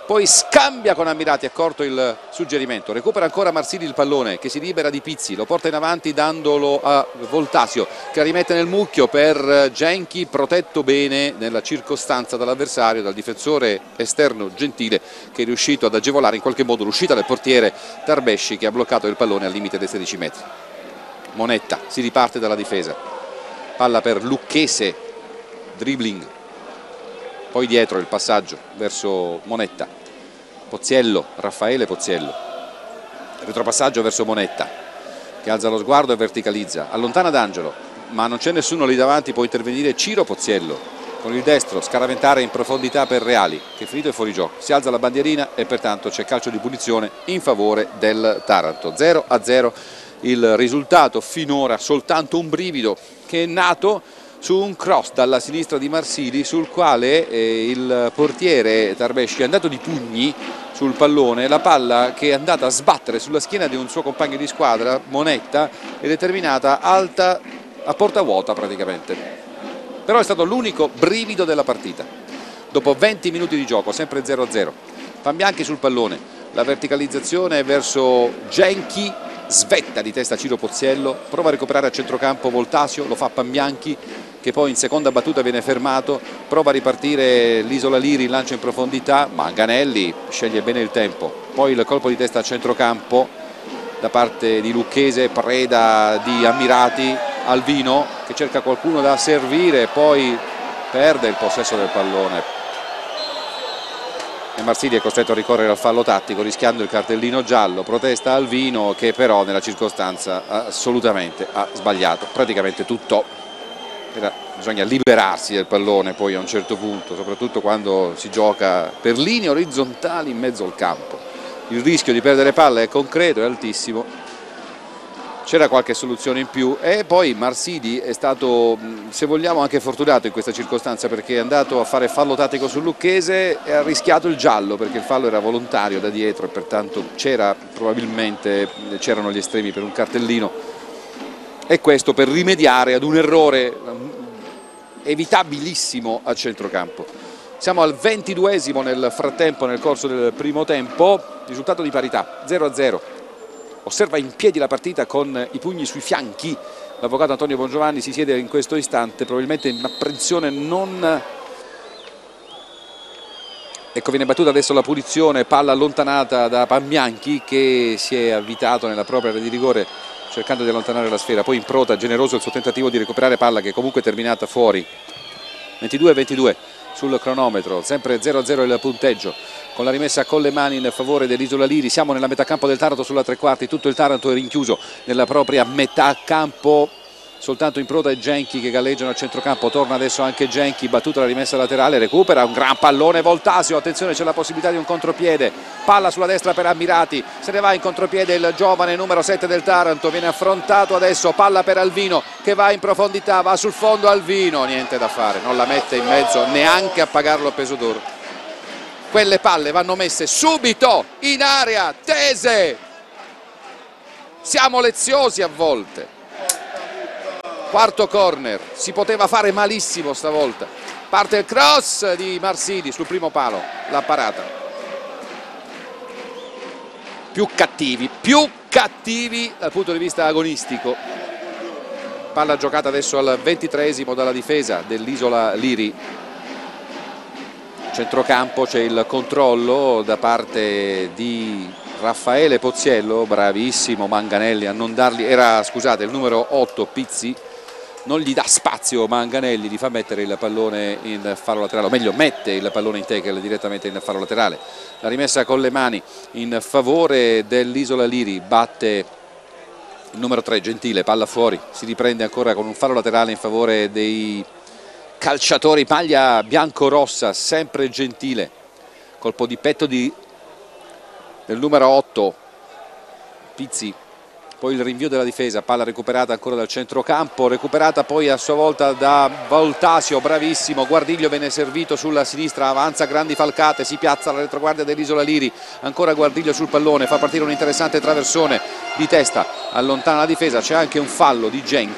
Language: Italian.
poi scambia con Ammirati, è corto il suggerimento, recupera ancora Marsili il pallone che si libera di Pizzi, lo porta in avanti dandolo a Voltasio che la rimette nel mucchio per Genchi, protetto bene nella circostanza dall'avversario, dal difensore esterno Gentile, che è riuscito ad agevolare in qualche modo l'uscita del portiere Tarbesci, che ha bloccato il pallone al limite dei 16 metri. Monetta, si riparte dalla difesa, palla per Lucchese, dribbling, poi dietro il passaggio verso Monetta, Poziello, Raffaele Poziello, retropassaggio verso Monetta che alza lo sguardo e verticalizza, allontana D'Angelo, ma non c'è nessuno lì davanti, può intervenire Ciro Poziello con il destro, scaraventare in profondità per Reali che finito è fuori gioco, si alza la bandierina e pertanto c'è calcio di punizione in favore del Taranto. 0-0 il risultato, finora soltanto un brivido che è nato su un cross dalla sinistra di Marsili, sul quale il portiere Tarbesci è andato di pugni sul pallone, la palla che è andata a sbattere sulla schiena di un suo compagno di squadra, Monetta, ed è terminata alta a porta vuota praticamente. Però è stato l'unico brivido della partita. Dopo 20 minuti di gioco, sempre 0-0, Pambianchi sul pallone, la verticalizzazione verso Genchi, svetta di testa Ciro Poziello, prova a recuperare a centrocampo Voltasio, lo fa Pambianchi che poi in seconda battuta viene fermato, prova a ripartire l'Isola Liri, lancio in profondità, Manganelli sceglie bene il tempo, poi il colpo di testa a centrocampo da parte di Lucchese, preda di Ammirati, Alvino che cerca qualcuno da servire, poi perde il possesso del pallone e Marsili è costretto a ricorrere al fallo tattico rischiando il cartellino giallo, protesta Alvino che però nella circostanza assolutamente ha sbagliato praticamente tutto. Bisogna liberarsi del pallone poi a un certo punto, soprattutto quando si gioca per linee orizzontali in mezzo al campo, il rischio di perdere palla è concreto, è altissimo. C'era qualche soluzione in più e poi Marsili è stato, se vogliamo, anche fortunato in questa circostanza, perché è andato a fare fallo tattico sul Lucchese e ha rischiato il giallo perché il fallo era volontario da dietro e pertanto c'erano gli estremi per un cartellino, e questo per rimediare ad un errore evitabilissimo a centrocampo. Siamo al 22esimo nel frattempo, nel corso del primo tempo, risultato di parità 0-0. Osserva in piedi la partita con i pugni sui fianchi l'avvocato Antonio Bongiovanni, si siede in questo istante probabilmente in apprensione, non... Ecco, viene battuta adesso la punizione, palla allontanata da Pambianchi che si è avvitato nella propria area di rigore cercando di allontanare la sfera, poi improta generoso il suo tentativo di recuperare palla che comunque è terminata fuori. 22-22 sul cronometro, sempre 0-0 il punteggio, con la rimessa con le mani in favore dell'Isola Liri. Siamo nella metà campo del Taranto sulla tre quarti, tutto il Taranto è rinchiuso nella propria metà campo, soltanto Improta e Genchi che galleggiano al centrocampo. Torna adesso anche Genchi, battuta la rimessa laterale, recupera un gran pallone Voltasio, attenzione, c'è la possibilità di un contropiede, palla sulla destra per Ammirati, se ne va in contropiede il giovane numero 7 del Taranto, viene affrontato adesso, palla per Alvino che va in profondità, va sul fondo Alvino, niente da fare, non la mette in mezzo neanche a pagarlo a peso d'oro. Quelle palle vanno messe subito in area, tese, siamo leziosi a volte. Quarto corner, si poteva fare malissimo stavolta, parte il cross di Marsili sul primo palo, la parata. Più cattivi dal punto di vista agonistico. Palla giocata adesso al 23esimo dalla difesa dell'Isola Liri. Centrocampo, c'è il controllo da parte di Raffaele Poziello, bravissimo Manganelli a non dargli, scusate, il numero 8 Pizzi, non gli dà spazio Manganelli, gli fa mettere il pallone in fallo laterale, o meglio mette il pallone in tackle direttamente in fallo laterale. La rimessa con le mani in favore dell'Isola Liri, batte il numero 3 Gentile, palla fuori, si riprende ancora con un fallo laterale in favore dei calciatori maglia bianco-rossa, sempre Gentile, colpo di petto del numero 8 Pizzi. Poi il rinvio della difesa, palla recuperata ancora dal centrocampo, recuperata poi a sua volta da Voltasio, bravissimo, Guardiglio viene servito sulla sinistra, avanza grandi falcate, si piazza alla retroguardia dell'Isola Liri, ancora Guardiglio sul pallone, fa partire un interessante traversone di testa, allontana la difesa, c'è anche un fallo di Genchi.